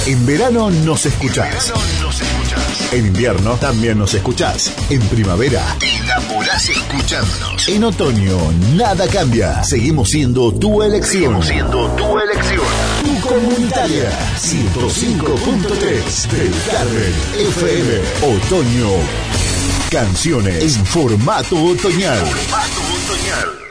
En verano nos escuchás. En invierno también nos escuchás. En primavera te enamorás escuchándonos. En otoño nada cambia. Seguimos siendo tu elección. Tu comunitaria. 105.3 del Carmen FM. Otoño. Canciones en formato otoñal.